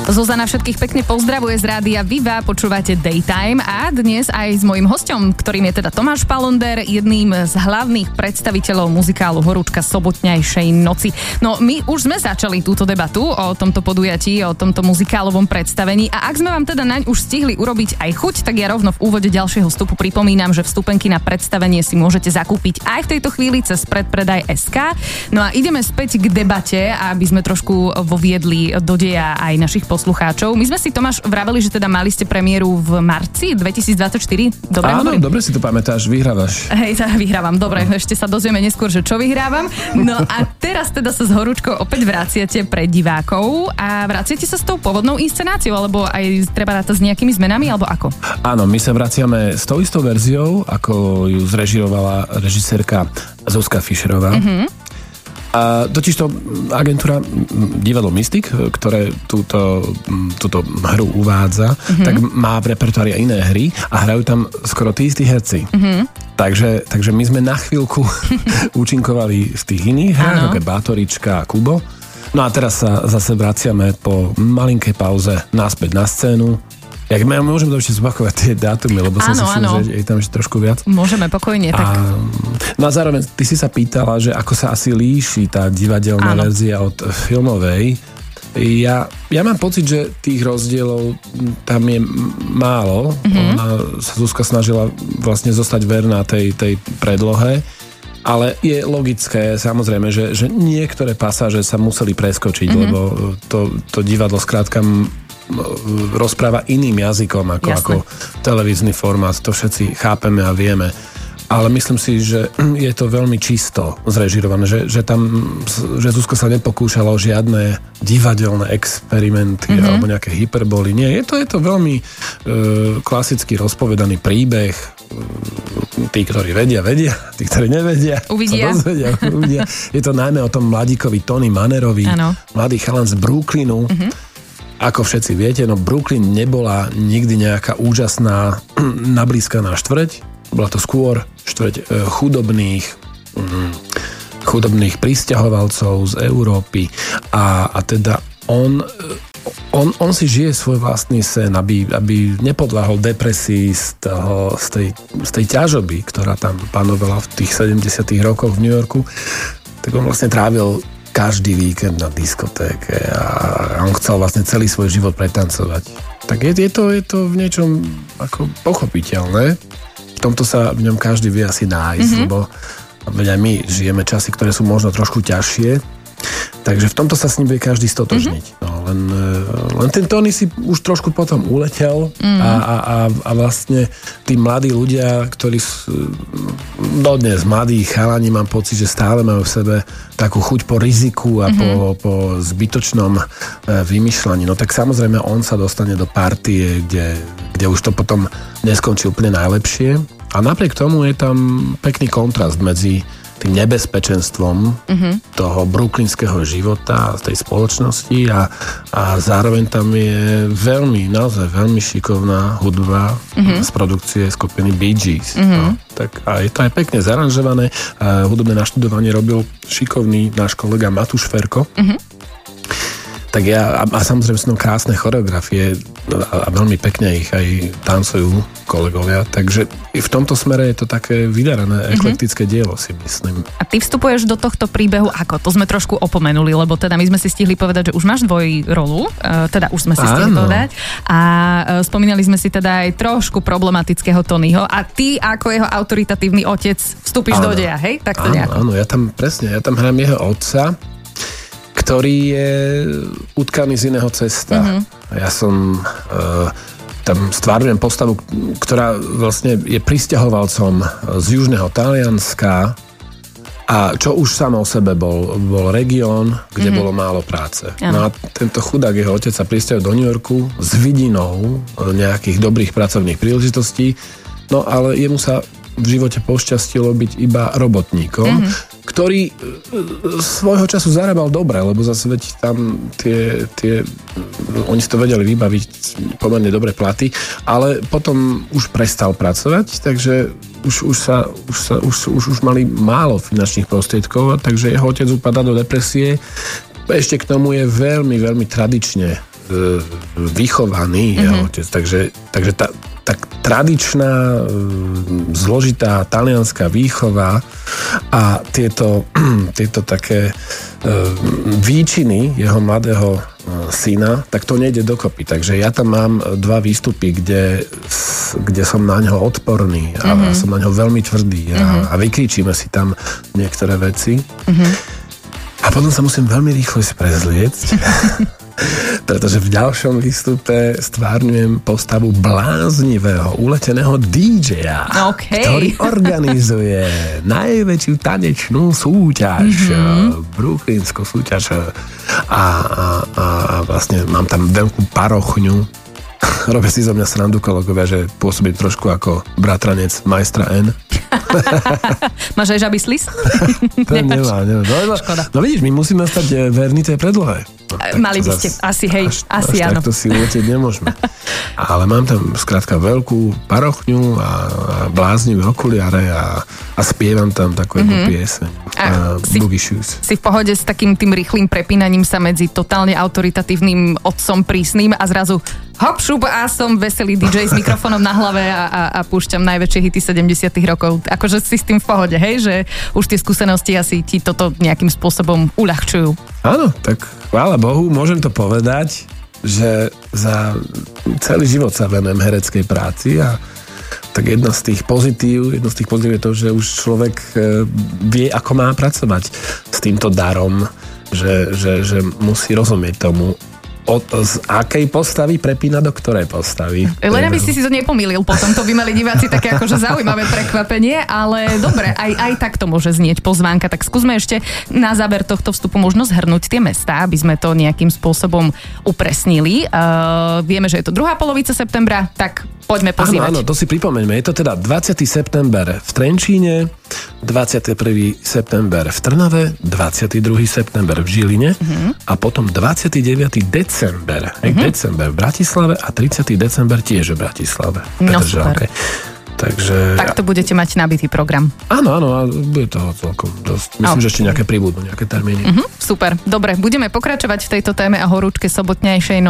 Zuzana všetkých pekne pozdravuje z rádia Viva, počúvate Daytime a dnes aj s mojím hosťom, ktorým je teda Tomáš Palonder, jedným z hlavných predstaviteľov muzikálu Horúčka sobotňajšej noci. No my už sme začali túto debatu o tomto podujatí, o tomto muzikálovom predstavení a ak sme vám teda naň už stihli urobiť aj chuť, tak ja rovno v úvode ďalšieho vstupu pripomínam, že vstupenky na predstavenie si môžete zakúpiť aj v tejto chvíli cez predpredaj.sk. No a ideme späť k debate, aby sme trošku voviedli do deja aj našich poslucháčov. My sme si, Tomáš, vraveli, že teda mali ste premiéru v marci 2024. Dobre hovorím? Dobre si to pamätáš, vyhrávaš. Hej, vyhrávam, dobre, ešte sa dozvieme neskôr, že čo vyhrávam. No a teraz teda sa s Horúčkou opäť vraciate pre divákov a vraciate sa s tou pôvodnou inscenáciou, alebo aj treba rátať s nejakými zmenami, alebo ako? Áno, my sa vraciame s tou istou verziou, ako ju zrežirovala režisérka Zuzka Fischerová. A totižto agentúra Divadlo Mystik, ktoré túto hru uvádza, tak má v repertoári aj iné hry a hrajú tam skoro tí istí herci. Takže my sme na chvíľku účinkovali v tých iných hrách, ako je Bátorička a Kubo. No a teraz sa zase vraciame po malinkej pauze naspäť na scénu. Môžem to ešte zopakovať tie dátumy, lebo som si všimol, že je tam ešte trošku viac. Môžeme, pokojne. No a zároveň, ty si sa pýtala, že ako sa asi líši tá divadelná verzia od filmovej. Ja mám pocit, že tých rozdielov tam je málo. Ona sa Zuzka snažila vlastne zostať verná tej predlohe, ale je logické, samozrejme, že niektoré pasáže sa museli preskočiť, lebo to divadlo skrátka rozpráva iným jazykom ako televízny formát, to všetci chápeme a vieme. Ale myslím si, že je to veľmi čisto zrežirované, že Zuzka sa nepokúšala o žiadne divadelné experimenty alebo nejaké hyperboly. Nie, je to veľmi klasicky rozpovedaný príbeh. Tí, ktorí vedia, tí, ktorí nevedia, uvidia. Je to najmä o tom mladíkovi Tony Mannerovi, mladý chalan z Brooklynu. Ako všetci viete, no Brooklyn nebola nikdy nejaká úžasná nablískaná štvrť. Bola to skôr štvrť chudobných prisťahovalcov z Európy. A teda on si žije svoj vlastný sen, aby nepodľahol depresii z tej ťažoby, ktorá tam panovala v tých 70. rokoch v New Yorku. Tak on vlastne trávil každý víkend na diskotéke a on chcel vlastne celý svoj život pretancovať. Tak je to v niečom ako pochopiteľné. V tomto sa v ňom každý vie asi nájsť, lebo aj my žijeme časy, ktoré sú možno trošku ťažšie. Takže v tomto sa s ním vie každý stotožniť. No, len ten Tony si už trošku potom uletel a vlastne tí mladí ľudia, ktorí dodnes mladí chalani, mám pocit, že stále majú v sebe takú chuť po riziku a po zbytočnom vymýšľaní. No tak samozrejme on sa dostane do partie, kde už to potom neskončí úplne najlepšie. A napriek tomu je tam pekný kontrast medzi tým nebezpečenstvom toho brooklynského života, tej spoločnosti a zároveň tam je naozaj veľmi šikovná hudba z produkcie skupiny Bee Gees. No, tak a je to aj pekne zaranžované. Hudobné naštudovanie robil šikovný náš kolega Matúš Ferko. Tak a samozrejme sú krásne choreografie a veľmi pekne ich aj tancujú kolegovia, takže v tomto smere je to také vydarané, eklektické dielo, si myslím. A ty vstupuješ do tohto príbehu ako? To sme trošku opomenuli, lebo teda my sme si stihli povedať, že už máš dvojrolu, teda už sme si stihli povedať a spomínali sme si teda aj trošku problematického Tonyho a ty ako jeho autoritatívny otec vstúpiš do deja, hej? Tak to nejako. Áno, ja tam hrám jeho otca, ktorý je utkaný z iného cesta. Ja som tam stvárňujem postavu, ktorá vlastne je prisťahovalcom z južného Talianska a čo už samo o sebe bol región, kde bolo málo práce. No a tento chudák, jeho otec sa prisťahuje do New Yorku s vidinou nejakých dobrých pracovných príležitostí, no ale jemu sa v živote pošťastilo byť iba robotníkom, ktorý svojho času zarábal dobre, lebo zase veď tam oni si to vedeli vybaviť pomerne dobré platy, ale potom už prestal pracovať, takže už mali málo finančných prostriedkov, takže jeho otec upadá do depresie. Ešte k tomu je veľmi, veľmi tradične vychovaný jeho otec. Takže tá tradičná, zložitá talianská výchova a tieto také výčiny jeho mladého syna, tak to nejde dokopy. Takže ja tam mám 2 výstupy, kde som na ňo odporný a som na ňo veľmi tvrdý a vykričíme si tam niektoré veci. A potom sa musím veľmi rýchlo sprezliecť, pretože v ďalšom výstupe stvárňujem postavu bláznivého, uleteného DJ-a, ktorý organizuje najväčšiu tanečnú súťaž, brooklynskú súťaž a vlastne mám tam veľkú parochňu. Robia si zo mňa srandu kolegovia, že pôsobím trošku ako bratranec majstra N. Máš aj žabý slis? To nemá. No vidíš, my musíme stať verní tej predlohe. Mali by ste, asi hej, asi áno. Takto si uletieť nemôžeme. Ale mám tam skrátka veľkú parochňu a bláznivé okuliare a spievam tam takú jednu pieseň. Boogie Shoes. Si v pohode s takým tým rýchlým prepínaním sa medzi totálne autoritatívnym otcom prísnym a zrazu hop, šup a som veselý DJ s mikrofónom na hlave a púšťam najväčšie hity 70 rokov. Akože si s tým v pohode, hej? Že už tie skúsenosti asi ti toto nejakým spôsobom uľahčujú. Áno, tak chvála Bohu, môžem to povedať, že za celý život sa venujem hereckej práci a tak jedno z tých pozitív je to, že už človek vie, ako má pracovať s týmto darom, že musí rozumieť tomu, z akej postavy prepína do ktorej postavy. Len aby si to nepomýlil potom, to by mali diváci také akože zaujímavé prekvapenie, ale dobre, aj tak to môže znieť pozvánka, tak skúsme ešte na záver tohto vstupu možno zhrnúť tie mestá, aby sme to nejakým spôsobom upresnili. Vieme, že je to druhá polovica septembra, tak poďme pozývať. Áno, to si pripomeňme. Je to teda 20. september v Trenčíne, 21. september v Trnave, 22. september v Žiline a potom 29. december v Bratislave a 30. december tiež v Bratislave. No super. Takže... Tak to budete mať nabitý program. Áno, a bude toho celkom dosť. Myslím, že ešte nejaké pribudnú, nejaké termíny. Super, dobre, budeme pokračovať v tejto téme a horúčke sobotnejšej